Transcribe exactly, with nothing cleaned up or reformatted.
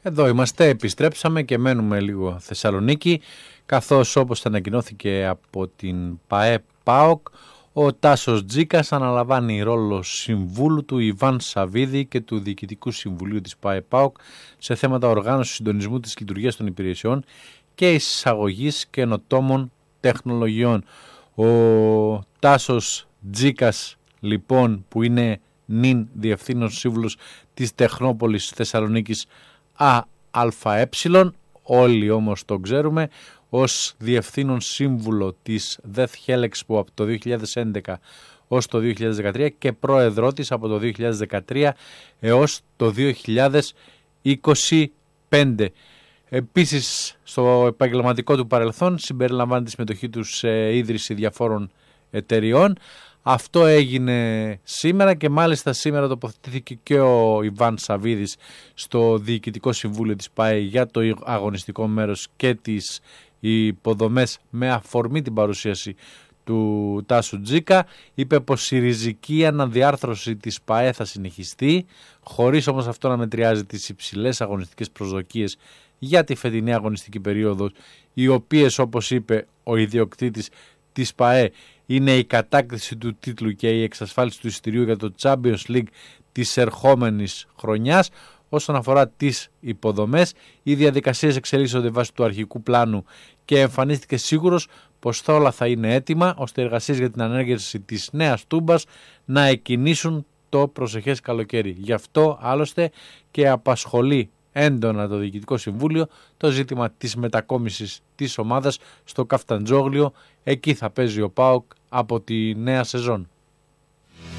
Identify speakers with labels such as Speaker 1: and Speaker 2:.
Speaker 1: Εδώ είμαστε, επιστρέψαμε και μένουμε λίγο Θεσσαλονίκη, καθώς όπως ανακοινώθηκε από την ΠΑΕ ΠΑΟΚ, ο Τάσος Τζίκας αναλαμβάνει ρόλο συμβούλου του Ιβάν Σαββίδη και του Διοικητικού Συμβουλίου της ΠΑΕ ΠΑΟΚ σε θέματα οργάνωσης συντονισμού της λειτουργίας των υπηρεσιών και εισαγωγής καινοτόμων τεχνολογιών. Ο Τάσος Τζίκας λοιπόν, που είναι νυν διευθύνων σύμβουλος της Τεχνόπολης Θεσσαλονίκης ΑΑΕ, όλοι όμως το ξέρουμε, ως διευθύνων σύμβουλο της Death Hell Expo από το δύο χιλιάδες έντεκα ως το δύο χιλιάδες δεκατρία και πρόεδρό της από το δύο χιλιάδες δεκατρία έως το δύο χιλιάδες είκοσι πέντε. Επίσης, στο επαγγελματικό του παρελθόν συμπεριλαμβάνει τη συμμετοχή του σε ίδρυση διαφόρων εταιριών. Αυτό έγινε σήμερα και μάλιστα σήμερα τοποθετήθηκε και ο Ιβάν Σαββίδης στο Διοικητικό Συμβούλιο της ΠΑΕ για το αγωνιστικό μέρος και τις υποδομές με αφορμή την παρουσίαση του Τάσου Τζίκα. Είπε πως η ριζική αναδιάρθρωση της ΠΑΕ θα συνεχιστεί, χωρίς όμως αυτό να μετριάζει τις υψηλές αγωνιστικές προσδοκίες για τη φετινή αγωνιστική περίοδο, οι οποίες, όπως είπε ο ιδιοκτήτης της ΠΑΕ, είναι η κατάκτηση του τίτλου και η εξασφάλιση του εισιτηρίου για το Champions League της ερχόμενης χρονιάς. Όσον αφορά τις υποδομές, οι διαδικασίες εξελίσσονται βάσει του αρχικού πλάνου και εμφανίστηκε σίγουρος πως θα όλα θα είναι έτοιμα ώστε οι εργασίες για την ανέργεια της νέας τούμπας να εκκινήσουν το προσεχές καλοκαίρι. Γι' αυτό άλλωστε και απασχολεί έντονα το Διοικητικό Συμβούλιο το ζήτημα της μετακόμισης της ομάδας στο Καφταντζόγλιο. Εκεί θα παίζει ο ΠΑΟΚ από τη νέα σεζόν.